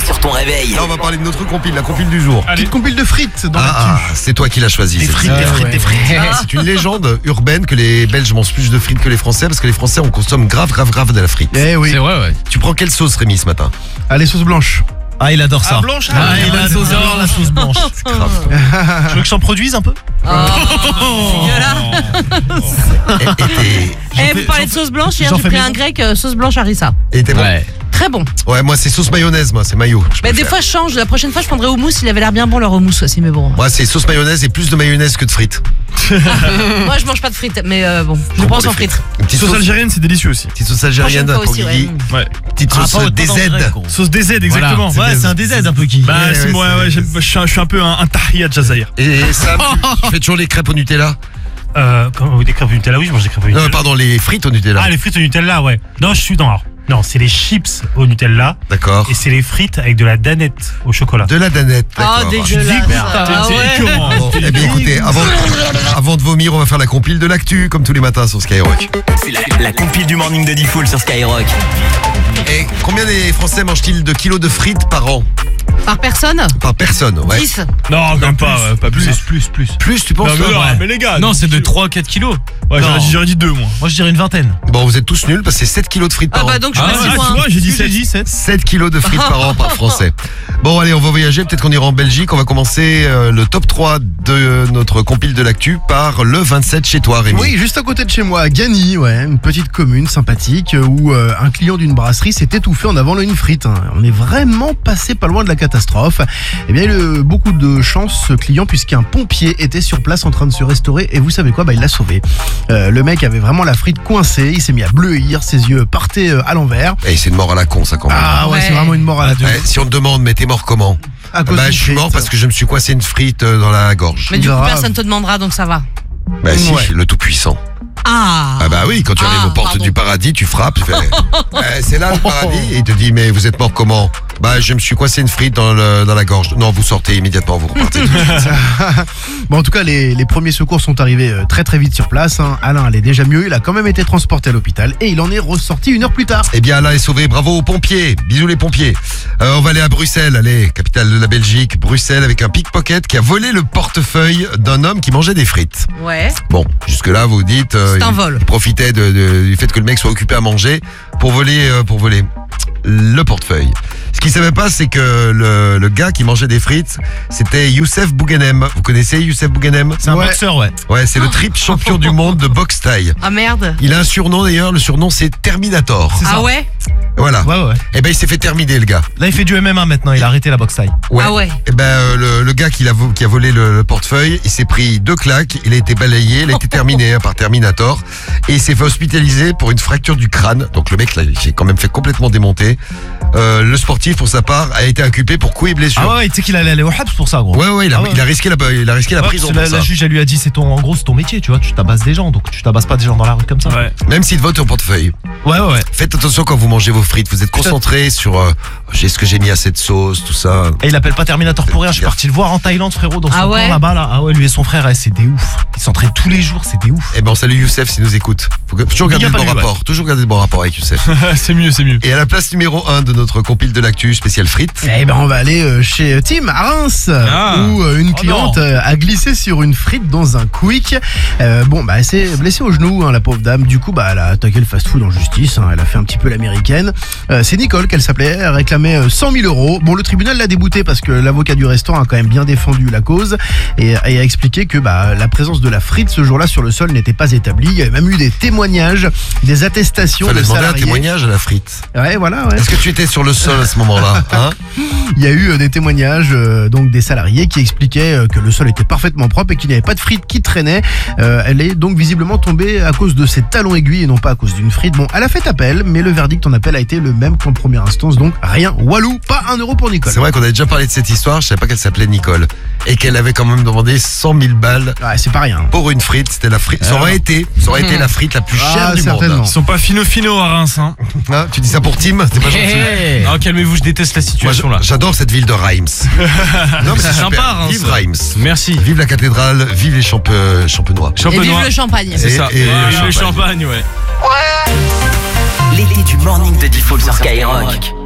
sur ton réveil. Là, on va parler de notre compile, la compile du jour. Petite compile de frites dans C'est toi qui l'as choisi. Des frites. C'est une légende urbaine que les Belges mangent plus de frites que les Français parce que les Français on consomme grave de la frite. Eh oui. C'est vrai, ouais. Tu prends quelle sauce, Rémi, ce matin? Allez, sauce blanche. Ah, il adore ça. Blanche. Il adore la sauce blanche. Tu veux que je t'en produise un peu? Vous parlez de sauce blanche, hier j'ai pris un grec sauce blanche harissa. Et t'es bon? Très bon. Ouais, moi c'est sauce mayonnaise, moi c'est mayo. Mais des fois je change, la prochaine fois je prendrai houmous, il avait l'air bien bon leur houmous aussi, mais bon. Moi c'est sauce mayonnaise et plus de mayonnaise que de frites. Moi je mange pas de frites, mais bon, je pense en frites. Une petite Sauce algérienne, c'est délicieux aussi. Petite sauce algérienne Prochaine fois pour aussi, Guigui. Ouais. Petite sauce DZ. Sauce DZ, exactement. Voilà, c'est un DZ un peu qui. Bah, c'est moi, je suis un peu un tahia de Jazair. Et Sam, tu fais toujours les crêpes au Nutella? Des crêpes au Nutella, oui, je mange des crêpes au Nutella. Non, pardon, les frites au Nutella. Ah, les frites au Nutella, ouais. Non, je suis dans. Non, c'est les chips au Nutella. D'accord. Et c'est les frites avec de la danette au chocolat. De la danette, Oh, d'accord. dégueulasse. C'est écœurant. Bon, eh bien écoutez, avant de vomir, on va faire la compile de l'actu, comme tous les matins sur Skyrock. C'est la compile du morning de Diffoul sur Skyrock. Et combien des Français mangent-ils de kilos de frites par an? Par personne? Par personne, ouais. 10. Non, même pas plus. Plus, tu penses? Mais les gars. Non, c'est de 3-4 kilos. Ouais, Non. j'aurais dit 2, moi. Moi, je dirais une vingtaine. Bon, vous êtes tous nuls parce que c'est 7 kilos de frites par Ah bah an. donc je suis pas si Tu loin. vois, j'ai dit 7. 7 kilos de frites par an par Français. Bon, allez, on va voyager. Peut-être qu'on ira en Belgique. On va commencer le top 3 de notre compile de l'actu par le 27 chez toi, Rémi. Oui, juste à côté de chez moi, à Gagny, une petite commune sympathique où un client d'une brasserie s'est étouffé en avalant une frite. On est vraiment passé pas loin de la catastrophe. Eh bien, il a eu beaucoup de chance, ce client, puisqu'un pompier était sur place en train de se restaurer. Et vous savez quoi? Il l'a sauvé. Le mec avait vraiment la frite coincée. Il s'est mis à bleuir, ses yeux partaient à l'envers. Et c'est une mort à la con, ça, quand même. Ah ouais, Ouais. c'est vraiment une mort à la Si on te demande, mais t'es mort comment? À cause Bah, d'une je suis mort frite. parce que je me suis coincé une frite dans la gorge. Mais du coup Grave. personne te demandera donc ça va. Bah, si, Ouais. le tout-puissant. Ah Bah oui, quand tu arrives aux portes pardon. du paradis, tu frappes, tu fais c'est là le paradis, et il te dit mais vous êtes mort comment? Bah je me suis coincé une frite dans la gorge. Non, vous sortez immédiatement, vous repartez. Bon, en tout cas, les premiers secours sont arrivés très très vite sur place. Alain allait déjà mieux, il a quand même été transporté à l'hôpital et il en est ressorti 1 heure plus tard. Eh bien Alain est sauvé, bravo aux pompiers, bisous les pompiers. On va aller à Bruxelles, allez, capitale de la Belgique, Bruxelles, avec un pickpocket qui a volé le portefeuille d'un homme qui mangeait des frites. Ouais. Bon, jusque là vous dites C'est un vol. il profitait du fait que le mec soit occupé à manger pour voler le portefeuille. Ce qu'il savait pas, c'est que le gars qui mangeait des frites, c'était Youssef Bouganem. Vous connaissez Youssef Bouganem? C'est un boxeur, ouais. Ouais, c'est le triple champion du monde de boxe thaï. Ah merde. Il a un surnom d'ailleurs, le surnom c'est Terminator. Ah ouais. Voilà. Ouais. Et ben il s'est fait terminer le gars. Là, il fait du MMA maintenant. Il a arrêté la boxe taille. Ouais. Ah ouais. Et ben le gars qui a volé le portefeuille, il s'est pris 2 claques, il a été balayé, il a été terminé par Terminator et il s'est fait hospitaliser pour une fracture du crâne. Donc le mec là, il s'est quand même fait complètement démonter. Le sportif pour sa part a été inculpé pour coups et blessures. Ah ouais, tu sais qu'il allait aller au Habs pour ça, gros. Ouais, il a risqué la prison pour ça. La juge, elle lui a dit, en gros, c'est ton métier, tu vois, tu tabasses des gens, donc tu tabasses pas des gens dans la rue comme ça. Ouais. Même s'il te vole ton portefeuille. Ouais. Faites attention quand vous mangez vos frites, vous êtes concentré sur est-ce que j'ai mis assez de sauce, tout ça. Et il appelle pas Terminator pour rien, je suis parti le voir en Thaïlande, frérot, dans son Ah ouais camp là-bas, là. Ah ouais, lui et son frère, c'est des ouf. Ils s'entraînent tous les jours, c'est des ouf. Eh ben on salue Youssef s'il nous écoute. Faut toujours garder le Big bon up à lui, rapport. Toujours garder le bon rapport avec Youssef. C'est mieux. Et à la place numéro 1 de notre compile de l'actu spécial frites. Eh ben on va aller chez Tim à Reims où une cliente a glissé sur une frite dans un quick. Elle s'est blessée au genou, la pauvre dame. Du coup, elle a attaqué le fast-food en justice. Elle a fait un petit peu l'américaine. C'est Nicole qu'elle s'appelait. Elle réclamait 100 000 €. Bon, le tribunal l'a déboutée parce que l'avocat du restaurant a quand même bien défendu la cause et a expliqué que la présence de la frite ce jour-là sur le sol n'était pas établie. Il y avait même eu des témoignages, des attestations Fallait de demander un salariés. témoignage à la frite. Ouais, voilà. Est-ce que tu étais sur le sol à ce moment-là, hein? Il y a eu des témoignages donc des salariés qui expliquaient que le sol était parfaitement propre et qu'il n'y avait pas de frite qui traînait. Elle est donc visiblement tombée à cause de ses talons aiguilles et non pas à cause d'une frite. Bon, elle a fait appel, mais le verdict en appel a été le même qu'en première instance, donc rien. Walou, pas 1 € pour Nicole. C'est vrai qu'on avait déjà parlé de cette histoire, je savais pas qu'elle s'appelait Nicole. Et qu'elle avait quand même demandé 100 000 balles Ouais, c'est pas rien. pour une frite. C'était la frite. Ça aurait été la frite la plus chère du certainement. monde. Ils sont pas fino à Reims, hein. Hein, tu dis ça pour Tim? C'est pas gentil. Ah, calmez-vous, je déteste la Moi, situation là. j'adore cette ville de Reims. Non, mais C'est super. sympa, Reims. Vive Reims. Merci. Vive la cathédrale, vive les champenois. Et vive le champagne. C'est ça. et le champagne, ouais. L'été du morning de Diffoul sur Skyrock.